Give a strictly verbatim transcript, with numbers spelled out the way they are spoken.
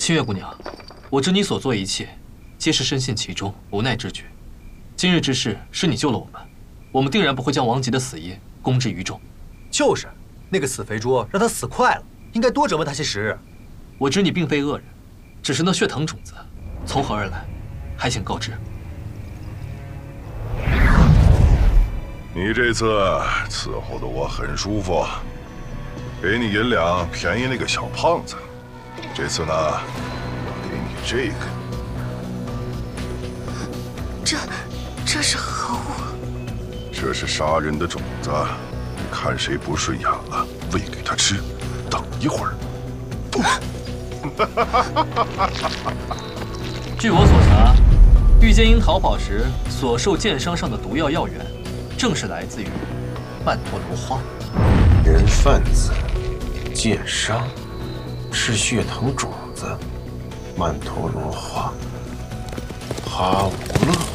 清月姑娘，我知你所做一切，皆是深陷其中，无奈之举。今日之事是你救了我们，我们定然不会将王吉的死因公之于众。 就是，那个死肥猪，让他死快了，应该多折磨他些时日。 我知你并非恶人，只是那血藤种子从何而来，还请告知。 你这次伺候的我很舒服，给你银两便宜那个小胖子。这次呢，给你这个。 这，这是何物？ 这是杀人的种子，看谁不顺眼了，喂给他吃。等一会儿。 据我所查，玉剑英逃跑时所受剑伤上的毒药药源，正是来自于曼陀罗花。 人贩子，剑伤，是血藤种子，曼陀罗花，哈无乐。